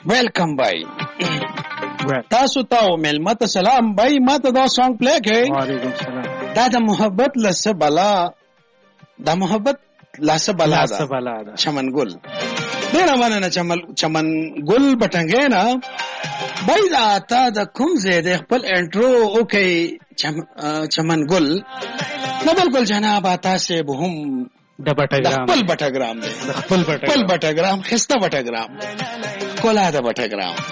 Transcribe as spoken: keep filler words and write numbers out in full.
ویلکم بای. تاسو ته ملمه ته سلام بای. ما ته دا سانګ پلی کړئ. وعلیکم سلام. دا د محبت لسه بلا دا محبت لسه بلا لاسه بلا ده. چمن ګل ډېره مننه چمن ګل بټنګې نه بای. دا تا د کوم ځای د خپل انټرو وکئ چمن ګل؟ نه بلکل جناب تاسې به هم د بټګرام خپل بټګرام دی. د خپل خپل بټګرام ښایسته بټګرام ښکلا د بټګرام